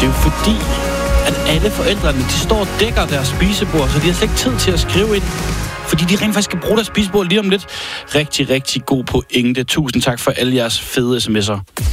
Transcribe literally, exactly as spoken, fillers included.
Det er jo fordi, at alle forældrene, de står og dækker deres spisebord, så de har slet ikke tid til at skrive ind. Fordi de rent faktisk skal bruge deres spisebord lige om lidt. Rigtig, rigtig god pointe. Tusind tak for alle jeres fede sms'er.